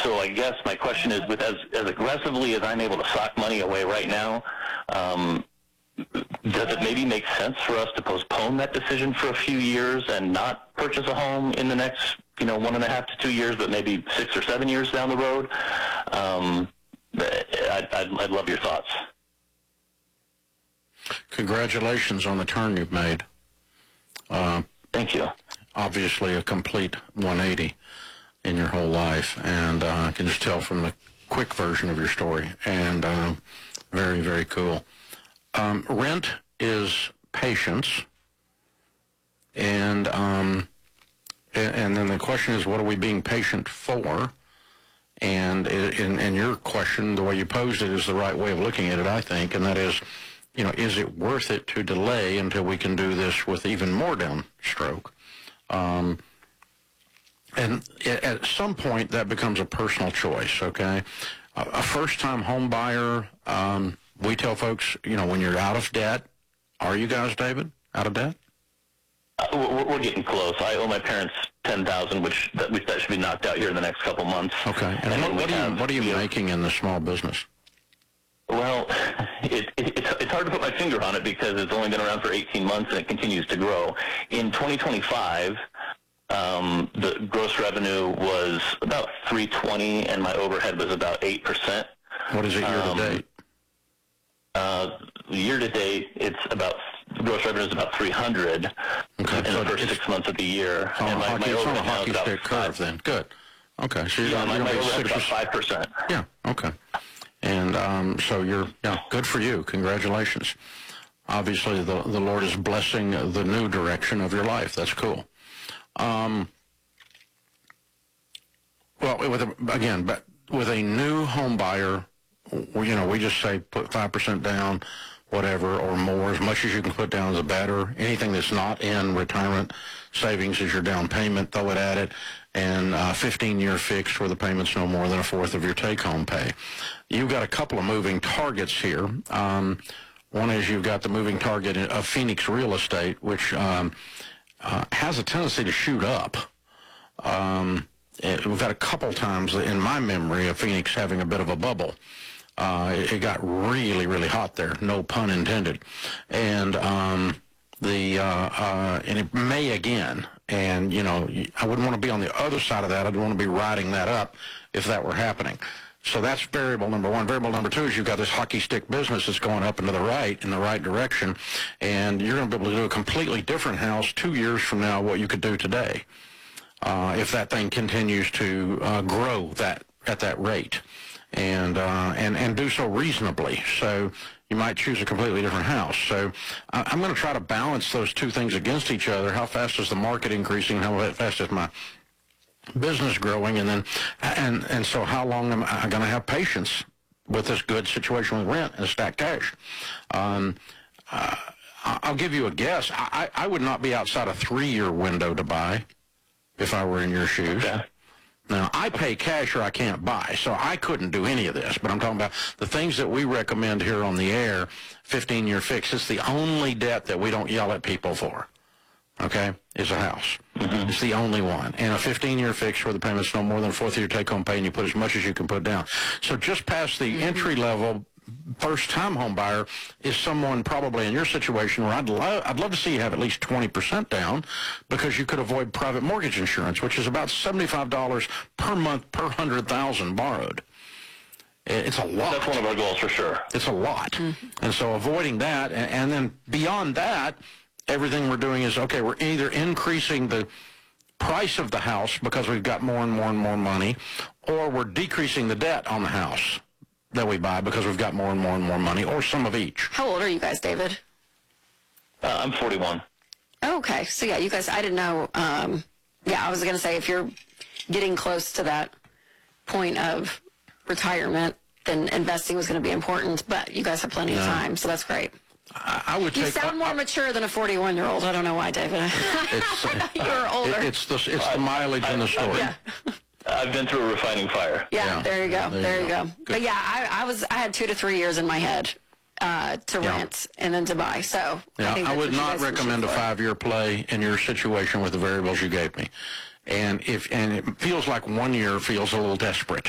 So I guess my question is, with as aggressively as I'm able to sock money away right now, does it maybe make sense for us to postpone that decision for a few years and not purchase a home in the next, 1.5 to 2 years, but maybe 6 or 7 years down the road? I'd love your thoughts. Congratulations on the turn you've made. Thank you. Obviously a complete 180 in your whole life, and I can just tell from the quick version of your story, and very, very cool. Rent is patience, and then the question is, what are we being patient for? And in your question, the way you posed it is the right way of looking at it, I think, and that is, is it worth it to delay until we can do this with even more downstroke? And at some point, that becomes a personal choice, okay? A first-time home buyer, we tell folks, when you're out of debt, are you guys, David, out of debt? We're getting close. I owe my parents $10,000, which that should be knocked out here in the next couple months. Okay. And what are you making in the small business? Well, it's hard to put my finger on it because it's only been around for 18 months and it continues to grow. In 2025, the gross revenue was about $320, and my overhead was about 8%. What is it year to date? Year to date, gross revenue is about $300 in the first 6 months of the year. And my overhead on a hockey stick curve, then. Good. Okay, so you're my going to be overhead 6 about 5%. Yeah. Okay. And so good for you. Congratulations. Obviously, the Lord is blessing the new direction of your life. That's cool. Well, with a new home buyer, we just say put 5% down, whatever, or more. As much as you can put down, the better. Anything that's not in retirement savings is your down payment. Throw it at it. And 15-year fixed where the payment's no more than a fourth of your take-home pay. You've got a couple of moving targets here. One is you've got the moving target of Phoenix real estate, which has a tendency to shoot up. We've got a couple times in my memory of Phoenix having a bit of a bubble. It got really, really hot there, no pun intended. And and it may again. And, I wouldn't want to be on the other side of that. I'd want to be riding that up if that were happening. So that's variable number one. Variable number two is you've got this hockey stick business that's going up and to the right, in the right direction, and you're going to be able to do a completely different house 2 years from now what you could do today if that thing continues to grow at that rate and do so reasonably. So you might choose a completely different house. So I'm going to try to balance those two things against each other. How fast is the market increasing? How fast is my business growing? And then, and so how long am I going to have patience with this good situation with rent and stacked cash? I'll give you a guess. I would not be outside a 3-year window to buy if I were in your shoes. Okay. Now, I pay cash or I can't buy, so I couldn't do any of this. But I'm talking about the things that we recommend here on the air, 15-year fix. It's the only debt that we don't yell at people for, okay, is a house. Mm-hmm. It's the only one. And a 15-year fix where the payment's no more than a fourth of your take-home pay and you put as much as you can put down. So just past the entry-level first-time home buyer is someone probably in your situation where I'd love to see you have at least 20% down because you could avoid private mortgage insurance, which is about $75 per month per 100,000 borrowed. It's a lot. That's one of our goals for sure. It's a lot. Mm-hmm. And so avoiding that, and then beyond that, everything we're doing is, okay, we're either increasing the price of the house because we've got more and more and more money, or we're decreasing the debt on the house that we buy because we've got more and more and more money, or some of each. How old are you guys, David? I'm 41. Oh, okay. So, yeah, you guys, I didn't know. I was going to say, if you're getting close to that point of retirement, then investing was going to be important, but you guys have plenty of time, so that's great. I would you sound more mature than a 41-year-old. I don't know why, David. I thought you were older. It's the mileage in the story. I've been through a refining fire. Yeah, there you go. There you go. But yeah, I had 2 to 3 years in my head to rent and then to buy. So I would not recommend a 5-year play in your situation with the variables you gave me. And it feels like 1 year feels a little desperate.